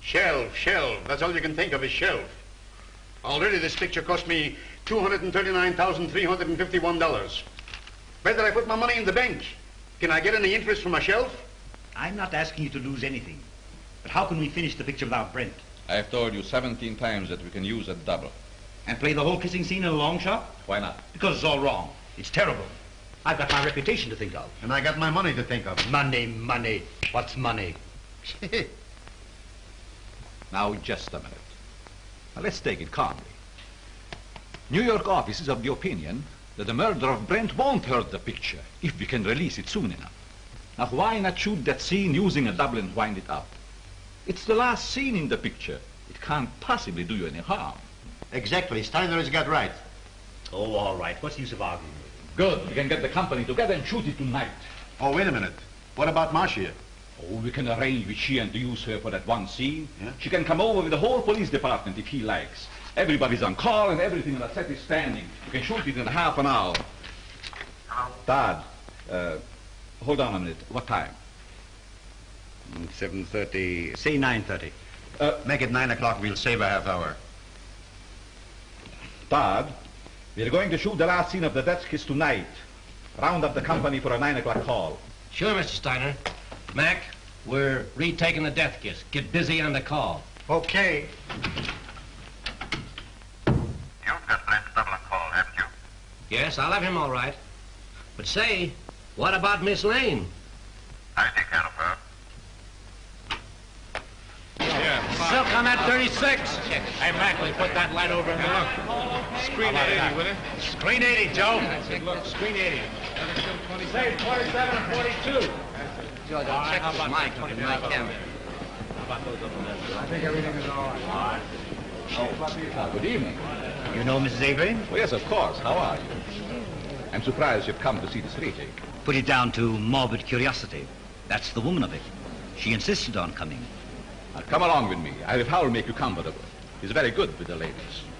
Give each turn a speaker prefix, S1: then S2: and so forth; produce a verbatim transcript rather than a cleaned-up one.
S1: Shelf, shelf. That's all you can think of is shelf. Already this picture cost me two hundred thirty-nine thousand three hundred fifty-one dollars. Where did I put my money in the bank? Can I get any interest from my shelf?
S2: I'm not asking you to lose anything. But how can we finish the picture without Brent?
S3: I've told you seventeen times that we can use a double.
S2: And play the whole kissing scene in a long shot?
S3: Why not?
S2: Because it's all wrong. It's terrible. I've got my reputation to think of.
S1: And I got my money to think of.
S2: Money, money. What's money?
S4: Now, just a minute. Now, let's take it calmly. New York office is of the opinion that the murder of Brent won't hurt the picture if we can release it soon enough. Now, why not shoot that scene using a double and wind it up? It's the last scene in the picture. It can't possibly do you any harm.
S1: Exactly. Steiner has got right.
S2: Oh, all right. What's the use of arguing with him?
S4: Good. We can get the company together and shoot it tonight.
S1: Oh, wait a minute. What about Marcia?
S4: Oh, we can arrange with she and to use her for that one scene.
S1: Yeah?
S4: She can come over with the whole police department if he likes. Everybody's on call and everything on the set is standing. You can shoot it in half an hour. Dad, uh, hold on a minute. What time?
S1: seven thirty.
S2: Say nine thirty.
S1: Uh, make it nine o'clock. We'll save a half hour.
S4: Dad, we're going to shoot the last scene of the death kiss tonight. Round up the company for a nine o'clock call.
S5: Sure, Mister Steiner. Mac, we're retaking the death kiss. Get busy on the call.
S1: Okay.
S6: You've got Brent's double on call, haven't you?
S5: Yes, I'll have him all right. But say, what about Miss Lane?
S6: I take care of her.
S5: Silk on that thirty-six.
S7: Hey, Mac, will you put that light over in there? Look. Screen eighty, will you?
S5: Screen eighty, Joe.
S7: Look, screen eighty.
S5: Say forty-seven and forty-two.
S8: George, I'll check this mic with my camera.
S7: I think everything is all right.
S4: Uh, good evening.
S2: You know Missus Avery?
S4: Oh, yes, of course. How are you? I'm surprised you've come to see this retake.
S2: Put it down to morbid curiosity. That's the woman of it. She insisted on coming.
S4: Now, come along with me. I will make you comfortable. He's very good with the ladies.